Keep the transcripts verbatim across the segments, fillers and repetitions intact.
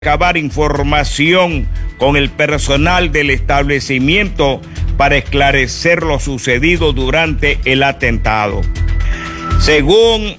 recabar información con el personal del establecimiento para esclarecer lo sucedido durante el atentado. Según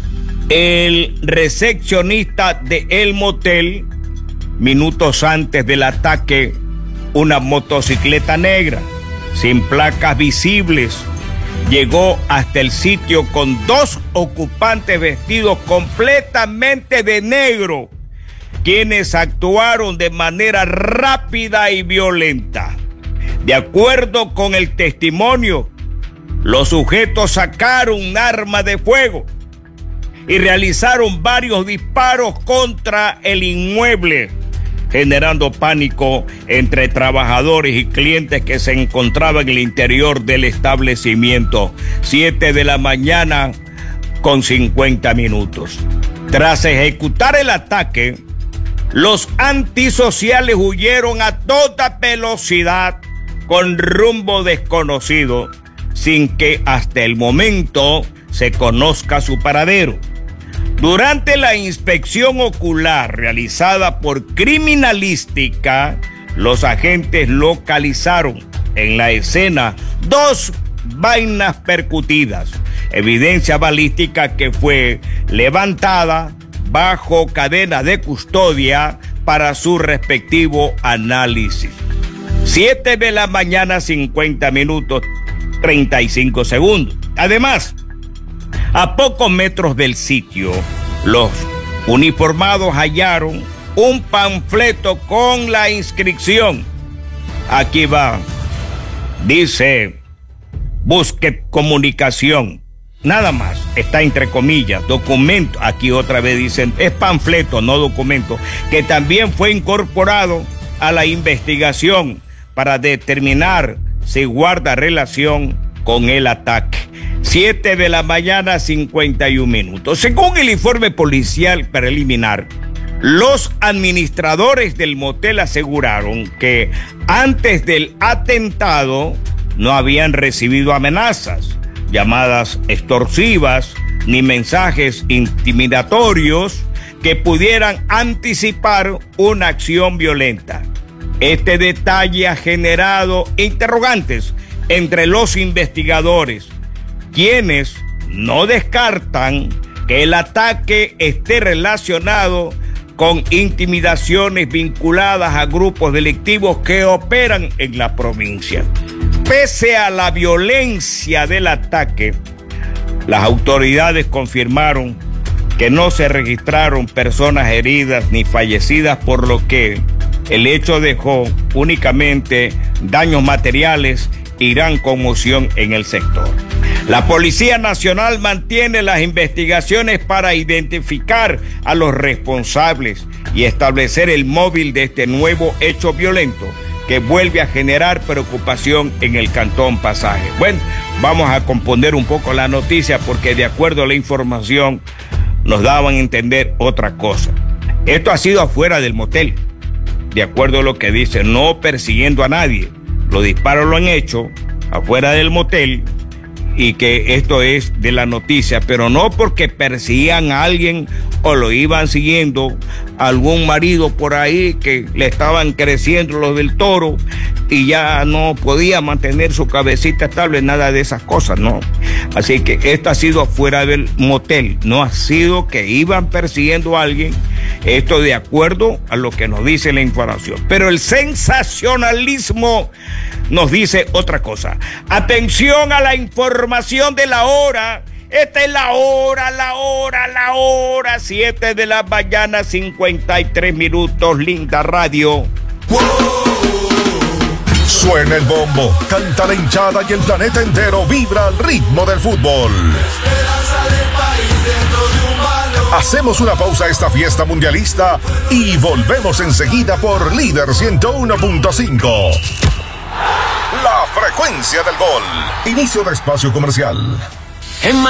el recepcionista de el motel, minutos antes del ataque, una motocicleta negra sin placas visibles llegó hasta el sitio con dos ocupantes vestidos completamente de negro, quienes actuaron de manera rápida y violenta. De acuerdo con el testimonio, los sujetos sacaron un arma de fuego y realizaron varios disparos contra el inmueble, generando pánico entre trabajadores y clientes que se encontraban en el interior del establecimiento. Siete de la mañana con cincuenta minutos. Tras ejecutar el ataque, los antisociales huyeron a toda velocidad con rumbo desconocido, sin que hasta el momento se conozca su paradero. Durante la inspección ocular realizada por criminalística, los agentes localizaron en la escena dos vainas percutidas, evidencia balística que fue levantada bajo cadena de custodia para su respectivo análisis. Siete de la mañana, cincuenta minutos, treinta y cinco segundos. Además, a pocos metros del sitio, los uniformados hallaron un panfleto con la inscripción. Aquí va. Dice, busque comunicación. Nada más, está entre comillas, documento, aquí otra vez dicen, es panfleto, no documento, que también fue incorporado a la investigación para determinar si guarda relación con el ataque. Siete de la mañana, cincuenta y un minutos. Según el informe policial preliminar, los administradores del motel aseguraron que antes del atentado no habían recibido amenazas, llamadas extorsivas, ni mensajes intimidatorios que pudieran anticipar una acción violenta. Este detalle ha generado interrogantes entre los investigadores, quienes no descartan que el ataque esté relacionado con intimidaciones vinculadas a grupos delictivos que operan en la provincia. Pese a la violencia del ataque, las autoridades confirmaron que no se registraron personas heridas ni fallecidas, por lo que el hecho dejó únicamente daños materiales y gran conmoción en el sector. La Policía Nacional mantiene las investigaciones para identificar a los responsables y establecer el móvil de este nuevo hecho violento que vuelve a generar preocupación en el Cantón Pasaje. Bueno, vamos a componer un poco la noticia porque de acuerdo a la información nos daban a entender otra cosa. Esto ha sido afuera del motel, de acuerdo a lo que dice, no persiguiendo a nadie. Los disparos lo han hecho afuera del motel y que esto es de la noticia, pero no porque perseguían a alguien o lo iban siguiendo a algún marido por ahí que le estaban creciendo los del toro y ya no podía mantener su cabecita estable, nada de esas cosas, no. Así que esto ha sido fuera del motel, no ha sido que iban persiguiendo a alguien, esto de acuerdo a lo que nos dice la información. Pero el sensacionalismo nos dice otra cosa. Atención a la información de la hora. Esta es la hora, la hora, la hora. Siete de la mañana, cincuenta y tres minutos. Linda radio. ¡Wow! Suena el bombo, canta la hinchada y el planeta entero vibra al ritmo del fútbol. Hacemos una pausa a esta fiesta mundialista y volvemos enseguida por Líder ciento uno punto cinco. La frecuencia del gol. Inicio de espacio comercial.